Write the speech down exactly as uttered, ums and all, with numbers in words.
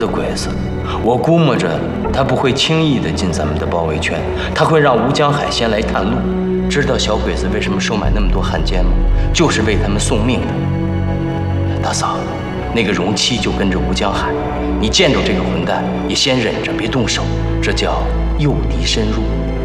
的鬼子，我估摸着他不会轻易的进咱们的包围圈，他会让吴江海先来探路。知道小鬼子为什么收买那么多汉奸吗？就是为他们送命的。大嫂，那个容七就跟着吴江海，你见着这个混蛋也先忍着，别动手，这叫诱敌深入。